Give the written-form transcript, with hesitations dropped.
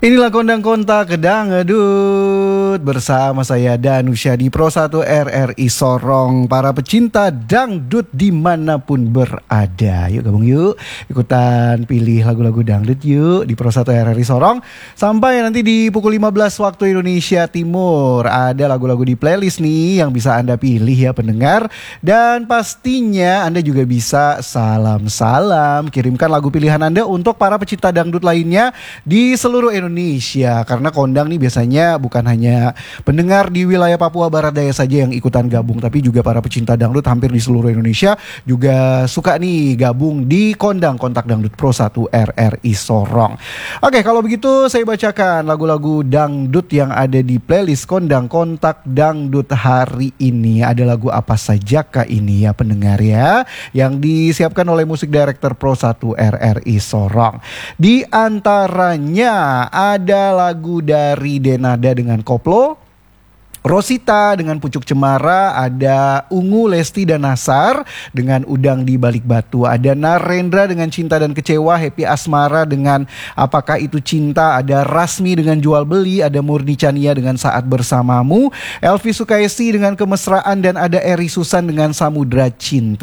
Inilah Kondang Kontak Dangdut bersama saya Danusya di Pro 1 RRI Sorong. Para pecinta dangdut dimanapun berada, yuk gabung yuk, ikutan pilih lagu-lagu dangdut yuk di Pro 1 RRI Sorong. Sampai nanti di pukul 15 waktu Indonesia Timur ada lagu-lagu di playlist nih yang bisa Anda pilih ya pendengar. Dan pastinya Anda juga bisa salam-salam, kirimkan lagu pilihan Anda untuk para pecinta dangdut lainnya di seluruh Indonesia. Karena Kondang nih biasanya bukan hanya pendengar di wilayah Papua Barat Daya saja yang ikutan gabung, tapi juga para pecinta dangdut hampir di seluruh Indonesia juga suka nih gabung di Kondang Kontak Dangdut Pro 1 RRI Sorong. Oke, kalau begitu saya bacakan lagu-lagu dangdut yang ada di playlist Kondang Kontak Dangdut hari ini. Ada lagu apa saja kah ini ya pendengar ya, yang disiapkan oleh musik director Pro 1 RRI Sorong. Di antaranya ada lagu dari Denada dengan Koplo, Rosita dengan Pucuk Cemara, ada Ungu, Lesti dan Nasar dengan Udang di Balik Batu, ada Narendra dengan Cinta dan Kecewa, Happy Asmara dengan Apakah Itu Cinta, ada Rasmi dengan Jual Beli, ada Murni Chania dengan Saat Bersamamu, Elvi Sukaisi dengan Kemesraan, dan ada Eri Susan dengan Samudra Cinta.